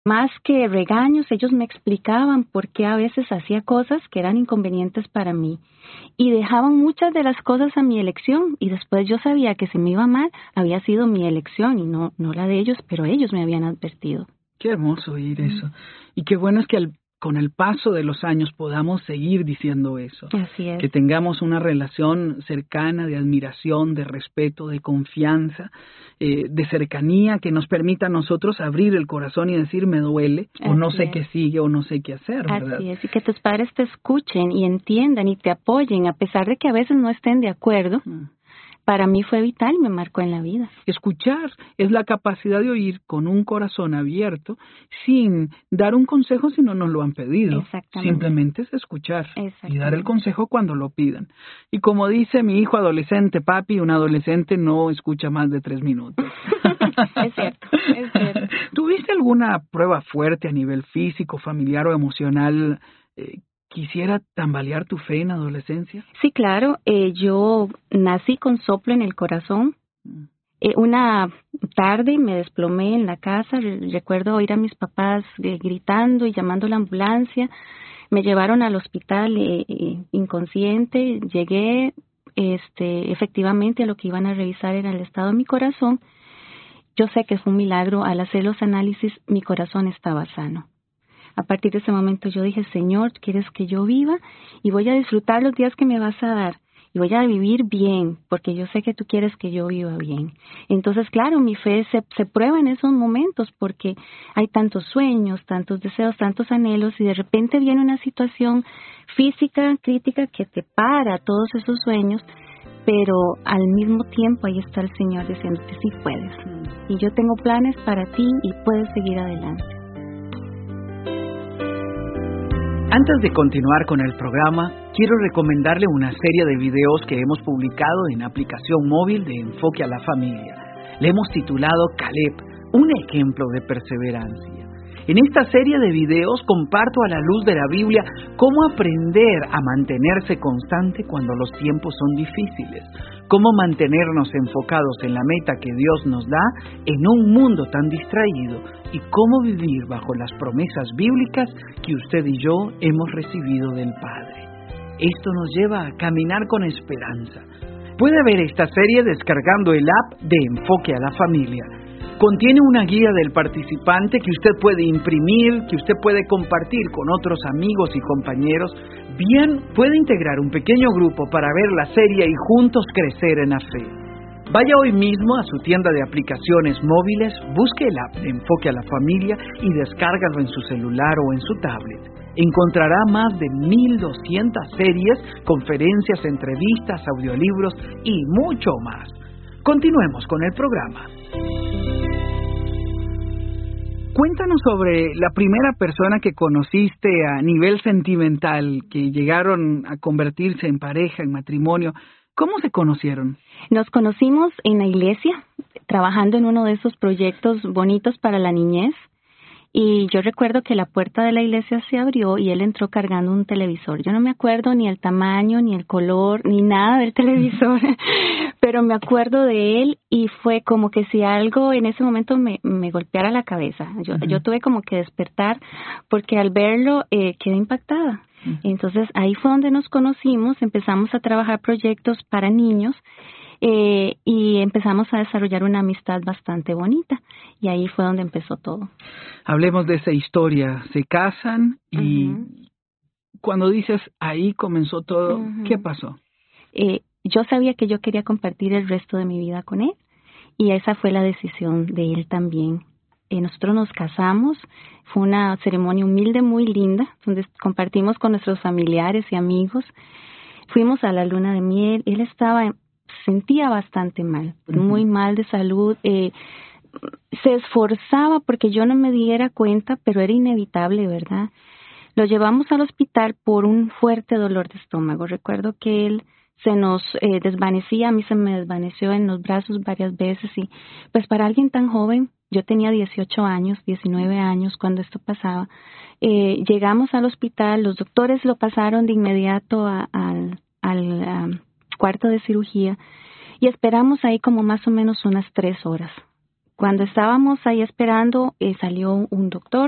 Más que regaños, ellos me explicaban por qué a veces hacía cosas que eran inconvenientes para mí y dejaban muchas de las cosas a mi elección y después yo sabía que si me iba mal había sido mi elección y no la de ellos, pero ellos me habían advertido. Qué hermoso oír eso. Y qué bueno es que con el paso de los años podamos seguir diciendo eso. Así es. Que tengamos una relación cercana de admiración, de respeto, de confianza, de cercanía que nos permita a nosotros abrir el corazón y decir me duele, o no sé qué sigue, o no sé qué hacer, ¿verdad? Así es, y que tus padres te escuchen y entiendan y te apoyen, a pesar de que a veces no estén de acuerdo. Para mí fue vital y me marcó en la vida. Escuchar es la capacidad de oír con un corazón abierto sin dar un consejo si no nos lo han pedido. Exactamente. Simplemente es escuchar y dar el consejo cuando lo pidan. Y como dice mi hijo adolescente, papi, un adolescente no escucha más de 3 minutos. Es cierto, es cierto. ¿Tuviste alguna prueba fuerte a nivel físico, familiar o emocional quisiera tambalear tu fe en adolescencia? Sí, claro. Yo nací con soplo en el corazón. Una tarde me desplomé en la casa. Recuerdo oír a mis papás gritando y llamando a la ambulancia. Me llevaron al hospital inconsciente. Llegué, efectivamente, a lo que iban a revisar era el estado de mi corazón. Yo sé que fue un milagro. Al hacer los análisis, mi corazón estaba sano. A partir de ese momento yo dije, Señor, ¿quieres que yo viva? Y voy a disfrutar los días que me vas a dar. Y voy a vivir bien, porque yo sé que tú quieres que yo viva bien. Entonces, claro, mi fe se prueba en esos momentos, porque hay tantos sueños, tantos deseos, tantos anhelos, y de repente viene una situación física, crítica, que te para todos esos sueños, pero al mismo tiempo ahí está el Señor diciendo que sí puedes. Y yo tengo planes para ti y puedes seguir adelante. Antes de continuar con el programa, quiero recomendarle una serie de videos que hemos publicado en aplicación móvil de Enfoque a la Familia. Le hemos titulado Caleb, un ejemplo de perseverancia. En esta serie de videos comparto a la luz de la Biblia cómo aprender a mantenerse constante cuando los tiempos son difíciles, cómo mantenernos enfocados en la meta que Dios nos da en un mundo tan distraído y cómo vivir bajo las promesas bíblicas que usted y yo hemos recibido del Padre. Esto nos lleva a caminar con esperanza. Puede ver esta serie descargando el app de Enfoque a la Familia. Contiene una guía del participante que usted puede imprimir, que usted puede compartir con otros amigos y compañeros. Bien, puede integrar un pequeño grupo para ver la serie y juntos crecer en la fe. Vaya hoy mismo a su tienda de aplicaciones móviles, busque el app de Enfoque a la Familia y descárgalo en su celular o en su tablet. Encontrará más de 1,200 series, conferencias, entrevistas, audiolibros y mucho más. Continuemos con el programa. Cuéntanos sobre la primera persona que conociste a nivel sentimental, que llegaron a convertirse en pareja, en matrimonio. ¿Cómo se conocieron? Nos conocimos en la iglesia, trabajando en uno de esos proyectos bonitos para la niñez. Y yo recuerdo que la puerta de la iglesia se abrió y él entró cargando un televisor. Yo no me acuerdo ni el tamaño, ni el color, ni nada del televisor, pero me acuerdo de él y fue como que si algo en ese momento me golpeara la cabeza. Yo tuve como que despertar porque al verlo quedé impactada. Entonces ahí fue donde nos conocimos, empezamos a trabajar proyectos para niños. Y empezamos a desarrollar una amistad bastante bonita y ahí fue donde empezó todo. Hablemos de esa historia. Se casan y cuando dices ahí comenzó todo, ¿qué pasó? Yo sabía que yo quería compartir el resto de mi vida con él y esa fue la decisión de él también. Nosotros nos casamos, fue una ceremonia humilde muy linda donde compartimos con nuestros familiares y amigos. Fuimos a la luna de miel, él sentía bastante mal, muy mal de salud, se esforzaba porque yo no me diera cuenta, pero era inevitable, ¿verdad? Lo llevamos al hospital por un fuerte dolor de estómago. Recuerdo que él se nos desvanecía, a mí se me desvaneció en los brazos varias veces y pues para alguien tan joven, yo tenía 18 años, 19 años cuando esto pasaba, llegamos al hospital, los doctores lo pasaron de inmediato al cuarto de cirugía y esperamos ahí como más o menos unas 3 horas. Cuando estábamos ahí esperando, salió un doctor